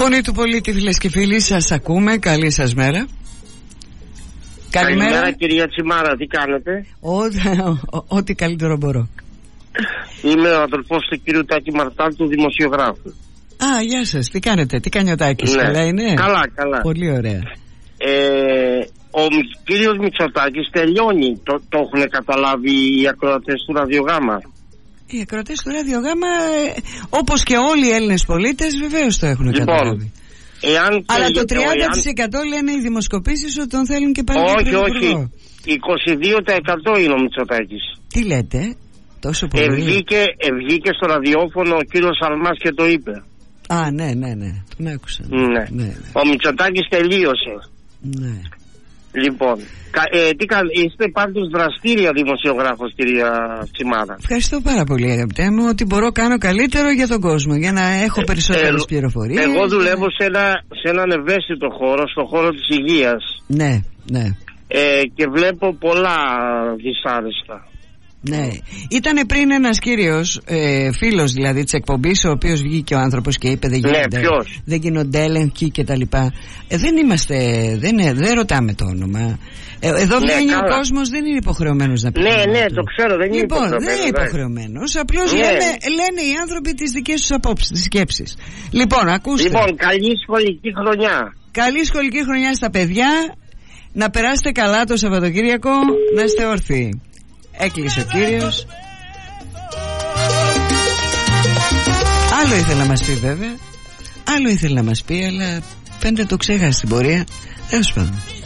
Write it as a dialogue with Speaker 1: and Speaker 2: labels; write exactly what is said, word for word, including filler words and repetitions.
Speaker 1: Φωνή του πολίτη, φίλες και φίλοι, σας ακούμε. Καλή σας μέρα. Καλημέρα.
Speaker 2: Καλημέρα κυρία Τσιμάρα, τι κάνετε?
Speaker 1: Ό,τι καλύτερο μπορώ.
Speaker 2: Είμαι ο αδελφός του κύριου Τάκη Μαρτάλ, του δημοσιογράφου.
Speaker 1: Α, γεια σας, τι κάνετε, τι κάνει ο Τάκης,
Speaker 2: ναι.
Speaker 1: Καλά είναι?
Speaker 2: Καλά, καλά.
Speaker 1: Πολύ ωραία.
Speaker 2: ε, Ο κύριος Μητσοτάκης τελειώνει, το, το έχουν καταλάβει οι ακροατές του Ραδιογάμα.
Speaker 1: Οι ακροατές του Ραδιογάμα, ε, όπως και όλοι οι Έλληνες πολίτες, βεβαίως το έχουν λοιπόν, καταλάβει. Εάν αλλά το τριάντα τοις εκατό εάν... λένε οι δημοσκοπήσεις ότι τον θέλουν και πάλι.
Speaker 2: Όχι, όχι. είκοσι δύο τοις εκατό είναι ο Μητσοτάκης.
Speaker 1: Τι λέτε, τόσο πολύ?
Speaker 2: Ευγήκε, ευγήκε στο ραδιόφωνο ο κύριος Αλμάς και το είπε.
Speaker 1: Α, ναι, ναι, ναι. Τον άκουσα.
Speaker 2: Ναι. Ναι, ναι. Ο Μητσοτάκης τελείωσε.
Speaker 1: Ναι.
Speaker 2: Λοιπόν, ε, τι κα, είστε πάντως δραστήρια δημοσιογράφος, κυρία Τσιμάρα.
Speaker 1: Ευχαριστώ πάρα πολύ, αγαπητέ μου, ότι μπορώ κάνω καλύτερο για τον κόσμο, για να έχω περισσότερες ε, πληροφορίες.
Speaker 2: Εγώ δουλεύω σε, ένα, σε έναν ευαίσθητο χώρο, στο χώρο της υγείας.
Speaker 1: Ναι, ναι.
Speaker 2: Ε, και βλέπω πολλά δυσάρεστα.
Speaker 1: Ναι, ήταν πριν ένας κύριος, ε, φίλος δηλαδή της εκπομπής, ο οποίος βγήκε ο άνθρωπος και είπε δεν γίνονται,
Speaker 2: ναι,
Speaker 1: δεν γίνονται έλεγχοι και τα λοιπά. Ε, δεν είμαστε, δεν, δεν ρωτάμε το όνομα. Ε, εδώ
Speaker 2: ναι,
Speaker 1: βγαίνει ο κόσμος, δεν είναι υποχρεωμένος να πει.
Speaker 2: Ναι, ναι, το ξέρω, δεν είναι
Speaker 1: λοιπόν,
Speaker 2: υποχρεωμένος.
Speaker 1: Δεν είναι υποχρεωμένος, απλώς
Speaker 2: ναι.
Speaker 1: λένε, λένε οι άνθρωποι τις δικές τους απόψεις, τις σκέψεις. Λοιπόν, ακούστε.
Speaker 2: Λοιπόν, καλή σχολική χρονιά.
Speaker 1: Καλή σχολική χρονιά στα παιδιά, να περάσετε καλά το Σαββατοκύριακο, να είστε όρθιοι. Έκλεισε ο κύριος. Άλλο ήθελε να μας πει βέβαια, άλλο ήθελε να μας πει, αλλά φαίνεται το ξέχασε στην πορεία. Έως πάντων.